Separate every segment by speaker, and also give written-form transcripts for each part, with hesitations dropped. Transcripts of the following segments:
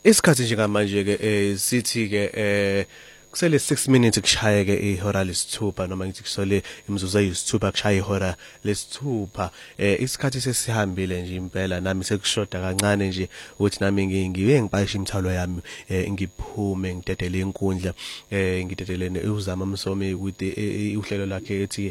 Speaker 1: Isikhathi njengamanje ke sithi ke kusele 6 minutes kushaye ke ihora lesithupha noma ngithi kusole imizuzu eyisithupha kushaye ihora lesithupha. Isikhathi sesihambile nje impela nami sekushoda kancane nje ukuthi nami ngiye ngipayisha imithwalo yami ngiphume ngidedele inkundla ngidedelene uzama Msomi ukuthi uhlelo lakhe ethi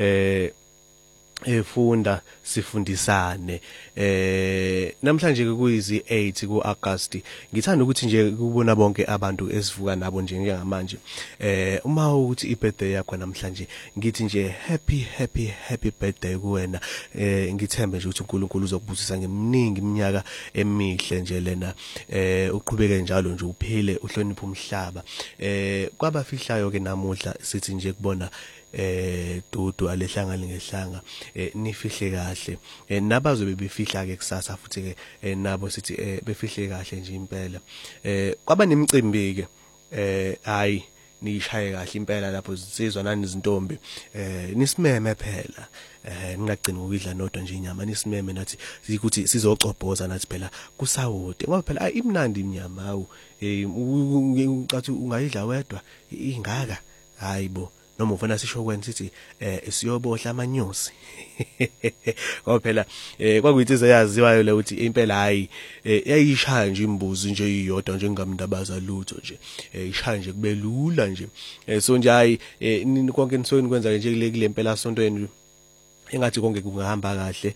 Speaker 1: efunda sifundisane namhlanje kuyizi 8 kuAugust. Ngithanda ukuthi nje kubona bonke abantu esivuka nabo nje njengamanje uma ukuthi ibirthday yakho namhlanje ngithi nje happy birthday kuwena. Ngithembe nje ukuthi uNkulunkulu uzokubusisa ngeminingi iminyaka emihle nje lena uqhubeke njalo nje uphile uhloniphe umhlaba. Kwabafihlayo ke namuhla sithi nje kubona dudu alehlanga lingehlanga nifihle kahle nabazobe befihla ke kusasa futhi ke nabo sithi befihle kahle nje impela. Kwaba nemicimbi ke hayi nishaye kahle impela lapho sizwa nani izintombi nisimeme phela ningagcini ukudla nodwa nje inyama nisimeme nathi ukuthi sizocobhoza nathi phela kusawode ngoba phela imnandi inyama hawu ucathi ungayidla wedwa ingaka hayibo noma ufuna sisho kwenza sithi siyobohla amanyosi ngoba phela kwakuyinto eyaziwayo le ukuthi impela hayi yayishaya nje imbuzi nje iyodwa nje ngamndabaza lutho nje ishaya nje kube lula nje so nje hayi konke nisoni kwenza nje kule mpela sontweni engathi konke kungahamba kahle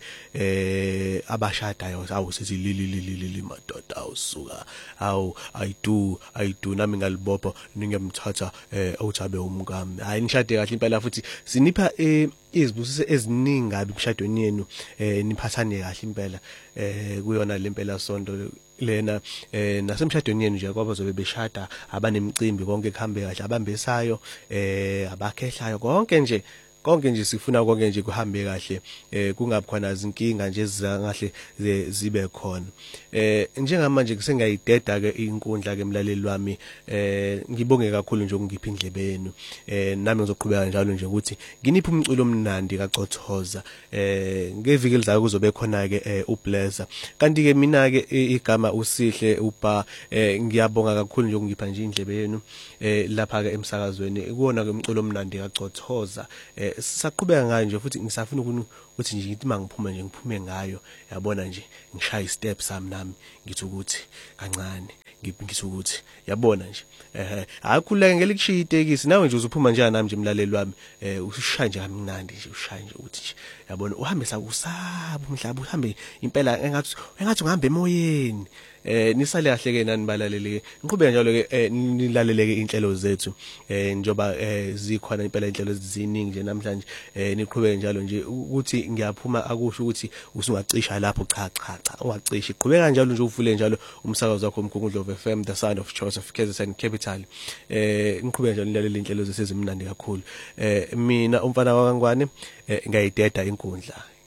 Speaker 1: abashadayo awusithi lili madoda awusuka awu I do nami ngalibopha ningemthatha awuthabe umkami hayi nishade kahle impela futhi sinipha izibusiso eziningi kabi kushadweni yenu niphathane kahle impela kuyona lempela sonto lena nasemshadweni yenu nje kwaba zobe beshada abanemicimbi konke kuhambe kahle abambesayo abakhehlayo konke nje sifuna konke nje kuhambe kahle kungabi khona izinkinga nje ezangahle zibe khona. Njengamanje kusengiyayideda ke inkundla ke emlaleli wami ngibonge kakhulu nje ukungipha indlebe yenu nami ngizoqhubeka njalo nje ukuthi nginiphe umculo omnandi kaCothoza ngeviki elizayo kuzobe khona ke uBlesser kanti ke mina ke igama uSihle uBha ngiyabonga kakhulu nje ukungipha nje indlebe yenu lapha ke emsakazweni kuona ke umculo omnandi kaCothoza sisaqhubeka ngayo nje futhi ngisafuna ukuthi nje ngithi mangiphume nje ngiphume ngayo yabona nje ngishaya istep sami nami ngithi ukuthi kancane ngithi ukuthi yabona nje akukhuleke ngelikushiya itekisi nawe nje uzuphuma njani nami nje emlaleli wami usishaya nje kamnandi nje ushaya nje ukuthi nje yabona uhambe sakusaba umhlaba uhambe impela engathi ungahamba emoyeni nisale kahle ke nani balaleli ngiqhubeka njalo ke nilaleleke inhlelo zethu njoba zikhona impela inhlelo eziningi nje namhlanje niqhubeke njalo nje ukuthi ngiyaphuma akusho ukuthi usungacisha lapho cha ungacishi qhubeka njalo nje uvule njalo umsakazo wakho uMgungundlovu FM the sound of Joseph KZN Capital ngiqhubeka njalo nilalela inhlelo zesezimnandi kakhulu mina umfana kaNgwane ngayideda inkundla